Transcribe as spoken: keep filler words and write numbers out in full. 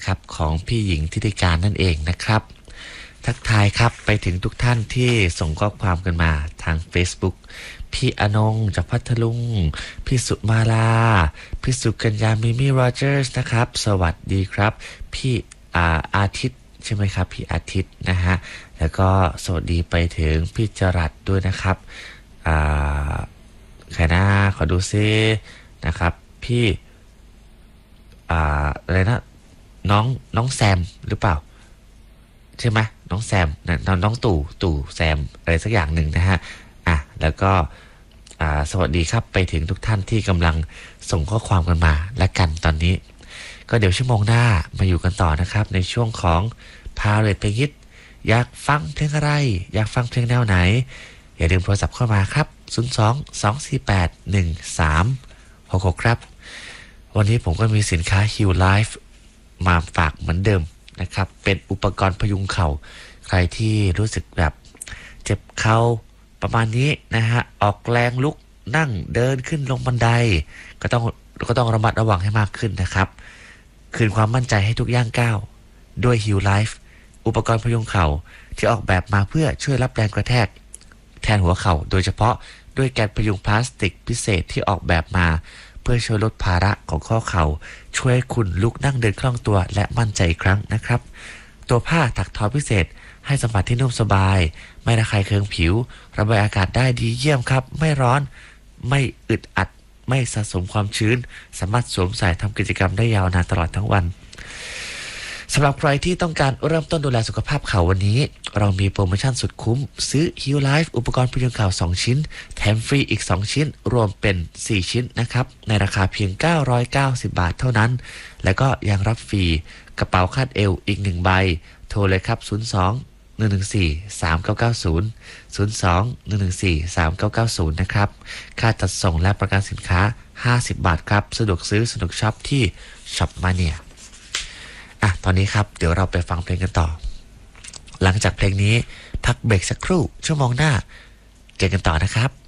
นะครับของพี่หญิงทิติการนั่นเองนะครับทักทายครับไปถึงทุกท่านที่ส่งข้อความกันมาทาง Facebook พี่อนงจากพัทลุงพี่สุมาลาพี่สุกัญญามิมี่โรเจอร์สนะครับสวัสดีครับพี่อาอาทิตย์ใช่ไหมครับพี่อาทิตย์นะฮะแล้วก็สวัสดีไปถึงพี่จรัสด้วยนะครับอ่าใครนะขอดูซินะครับพี่อ่าอะไรนะน้องน้องแซมหรือเปล่าใช่ไหมน้องแซมน้องน้องตู่ตู่แซมอะไรสักอย่างหนึ่งนะฮะอ่ะแล้วก็อ่าสวัสดีครับไปถึงทุกท่านที่กำลังส่งข้อความกันมาและกันตอนนี้ก็เดี๋ยวชั่วโมงหน้ามาอยู่กันต่อนะครับในช่วงของพาเรทเพลงฮิตอยากฟังเพลงอะไรอยากฟังเพลงแนวไหนอย่าลืมโทรศัพท์เข้ามาครับศูนย์ สอง สอง สี่ แปด หนึ่ง สาม หก หกครับวันนี้ผมก็มีสินค้า Heal Life มาฝากเหมือนเดิมนะครับเป็นอุปกรณ์พยุงเข่าใครที่รู้สึกแบบเจ็บเข่าประมาณนี้นะฮะออกแรงลุกนั่งเดินขึ้นลงบันไดก็ต้องก็ต้องระมัดระวังให้มากขึ้นนะครับคืนความมั่นใจให้ทุกย่างก้าวด้วย Heal Life อุปกรณ์พยุงเข่าที่ออกแบบมาเพื่อช่วยรับแรงกระแทกแทนหัวเข่าโดยเฉพาะด้วยแกนพยุงพลาสติกพิเศษที่ออกแบบมาเพื่อช่วยลดภาระของข้อเข่าช่วยให้คุณลุกนั่งเดินคล่องตัวและมั่นใจอีกครั้งนะครับตัวผ้าถักทอพิเศษให้สัมผัสที่นุ่มสบายไม่ระคายเคืองผิวระบายอากาศได้ดีเยี่ยมครับไม่ร้อนไม่อึดอัดไม่สะสมความชื้นสามารถสวมใส่ทำกิจกรรมได้ยาวนานตลอดทั้งวันสำหรับใครที่ต้องการเริ่มต้นดูแลสุขภาพเข่าวันนี้เรามีโปรโมชั่นสุดคุ้มซื้อ Heal Life อุปกรณ์พยุงเข่าสองชิ้นแถมฟรีอีกสองชิ้นรวมเป็นสี่ชิ้นนะครับในราคาเพียงเก้าร้อยเก้าสิบบาทเท่านั้นแล้วก็ยังรับฟรีกระเป๋าคาดเอวอีกหนึ่งใบโทรเลยครับศูนย์ สอง หนึ่ง หนึ่ง สี่ สาม เก้า เก้า ศูนย์ ศูนย์ สอง หนึ่ง หนึ่ง สี่ สาม เก้า เก้า ศูนย์นะครับค่าจัดส่งและประกันสินค้าห้าสิบบาทครับสะดวกซื้อสะดวกช็อปที่ช็อปมาเนียอ่ะตอนนี้ครับเดี๋ยวเราไปฟังเพลงกันต่อหลังจากเพลงนี้พักเบรกสักครู่ชั่วโมงหน้าเจอกันต่อนะครับ